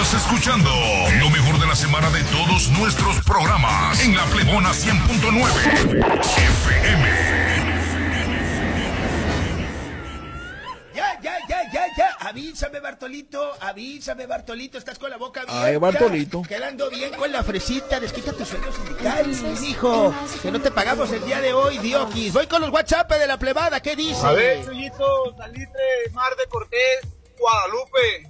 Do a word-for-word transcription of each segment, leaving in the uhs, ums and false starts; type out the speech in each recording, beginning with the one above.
Estás escuchando lo mejor de la semana de todos nuestros programas en la Plebona cien punto nueve F M. Ya, ya, ya, ya, ya. Avísame, Bartolito. Avísame, Bartolito. Estás con la boca abierta. Ay, Bartolito. Quedando bien con la fresita. Desquita tu sueldo sindical, hijo. Que no te pagamos el día de hoy, Diokis. Voy con los WhatsApp de la plebada. ¿Qué dice? A ver, Chuyito, Salitre, Mar de Cortés, Guadalupe.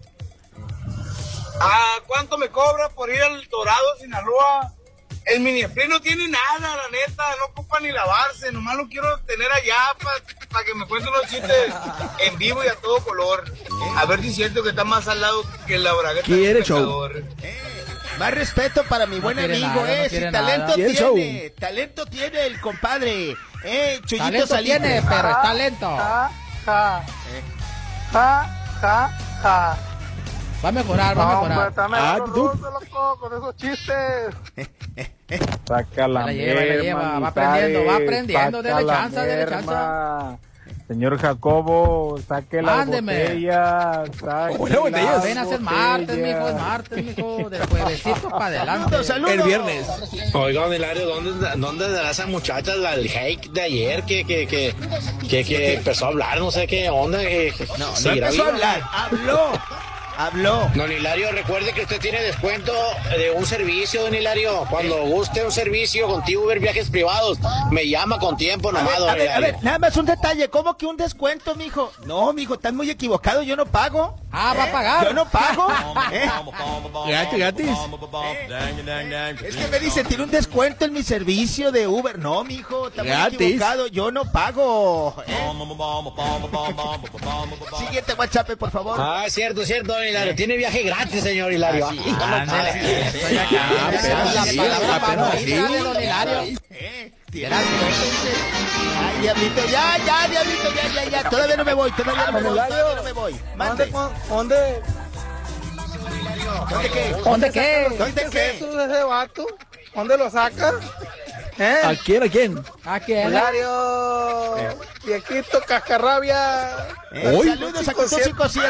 ¿A cuánto me cobra por ir al Dorado, Sinaloa? El Minifree no tiene nada, la neta, no ocupa ni lavarse, nomás lo quiero tener allá para pa que me cuente unos chistes en vivo y a todo color. A ver si es cierto que está más al lado que la bragueta. ¿Quiere show? Eh, más respeto para mi No buen quiere amigo, nada, eh. no Si quiere talento nada. ¿Y el tiene, talento tiene el compadre. Eh, Chuyito Talento Salitre. tiene, pero es talento. Ja, ja. Ja, ja, ja. Va a mejorar, va a No, hombre, mejorar. está Ah, mejor, tú. loco, con esos chistes. Saca la La lleva, la merma, lleva, va Misares, aprendiendo, va aprendiendo, saca dele la chance, dele merma. Señor Jacobo, saque las Mándeme. botellas, saque Una botella. las Apenas es martes, mijo, es botellas. martes, mijo, del juevesito para adelante. Saludos, saludos. El viernes. Oiga, don Hilario, ¿dónde, ¿dónde de esa muchacha, la del Hake de ayer, que, que, que, que, que empezó a hablar, no sé qué onda? Que, No, no seguirá empezó a viva? hablar, habló. Habló. Don Hilario, recuerde que usted tiene descuento de un servicio, don Hilario. Cuando guste un servicio contigo, ver viajes privados, me llama con tiempo A nomás, ver, don a ver, a Hilario. ver, nada más un detalle. ¿Cómo que un descuento, mijo? No, mijo, estás muy equivocado. Yo no pago. Ah, va a pagar. Yo no pago. ¿Eh? Gratis, gratis. Es que me dice, tiene un descuento en mi servicio de Uber. No, mijo, está muy Gratis. equivocado. Yo no pago. ¿Eh? Siguiente WhatsApp, por favor. Ah, es cierto, es cierto, don Hilario. Tiene viaje gratis, señor Hilario. Ándale, estoy acá. Ah, Esa pero es la sí, palabra apenas favorita sí. de don Hilario. ¿Eh? Tiene Gracias. descuento, dice. Ay, diablito, ya, ya, diablito, ya, ya, ya. Todavía no me voy, todavía no me voy, todavía no me voy. Mande. ¿Dónde? ¿Dónde? ¿Dónde qué? ¿Dónde qué? ¿Dónde ¿Qué es qué? eso de ese vato? ¿Dónde lo saca? ¿Eh? ¿A quién? ¿A quién? ¿A quién? Hilario, viejito cascarrabia. Eh, Hoy. Saludos a Coco cinco siete.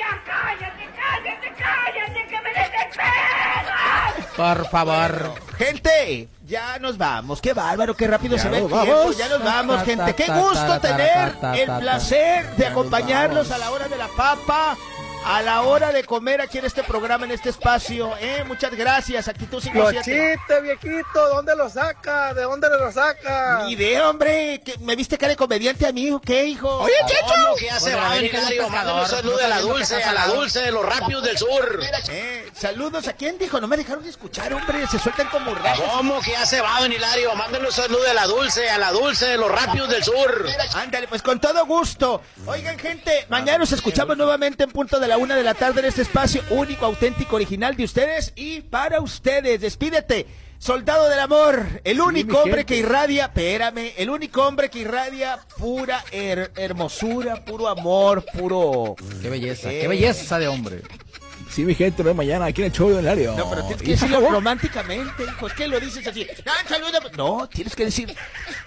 Por favor. Gente, ya nos vamos. Qué bárbaro, qué rápido Ya se ve el nos tiempo. vamos. Ya nos vamos, Ta, gente. ta, Qué ta, gusto ta, ta, tener ta, ta, el ta, placer de Ya nos acompañarlos vamos. a la hora de la papa, a la hora de comer aquí en este programa, en este espacio. Eh, muchas gracias, Actitud cinco Los siete. chistes, viejito, ¿dónde lo saca? ¿De dónde lo saca? Ni idea, hombre. ¿Qué- ¿Me viste cara de comediante a mí o qué, hijo? ¿Cómo que ya se Bueno, va, don América es un Hilario? pescador, Mándale un saludo no a la sabiendo que dulce, está a la salado. dulce de los rápidos del sur. Eh, saludos. ¿A quién dijo? No me dejaron de escuchar, hombre. Se sueltan como burracos. ¿Cómo que ya se va, don Hilario? Mándale un saludo a la dulce, a la dulce de los rápidos del sur. Ándale, pues con todo gusto. Oigan, gente, mañana nos escuchamos nuevamente en punto de la una de la tarde en este espacio único, auténtico, original de ustedes y para ustedes. Despídete, soldado del amor, el único mi hombre gente. que irradia, espérame, el único hombre que irradia pura her- hermosura, puro amor, puro... Qué belleza, Eh. qué belleza de hombre. Sí, mi gente, nos vemos mañana aquí en el show de Hilario. No, pero tienes que Y se decirlo acabó. románticamente, hijo. Es que lo dices así. Ah, saluda. No, tienes que decir.